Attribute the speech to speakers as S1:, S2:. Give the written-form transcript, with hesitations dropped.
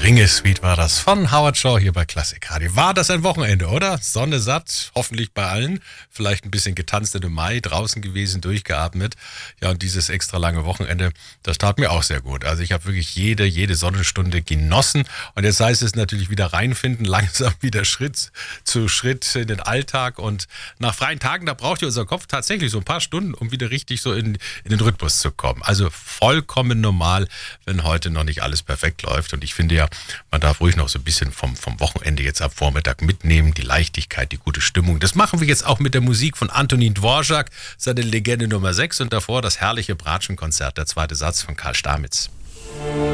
S1: Der Ringe-Suite war das von Howard Shaw hier bei Classic Radio. War das ein Wochenende, oder? Sonne satt, hoffentlich bei allen. Vielleicht ein bisschen getanzt im Mai, draußen gewesen, durchgeatmet. Ja, und dieses extra lange Wochenende, das tat mir auch sehr gut. Also ich habe wirklich jede Sonnenstunde genossen. Und jetzt heißt es natürlich wieder reinfinden, langsam wieder Schritt zu Schritt in den Alltag. Und nach freien Tagen, da braucht ja unser Kopf tatsächlich so ein paar Stunden, um wieder richtig so in den Rhythmus zu kommen. Also vollkommen normal, wenn heute noch nicht alles perfekt läuft. Und ich finde ja, man darf ruhig noch so ein bisschen vom Wochenende jetzt ab Vormittag mitnehmen, die Leichtigkeit, die gute Stimmung. Das machen wir jetzt auch mit der Musik von Antonin Dvorak, seine Legende Nummer 6 und davor das herrliche Bratschenkonzert, der zweite Satz von Karl Stamitz.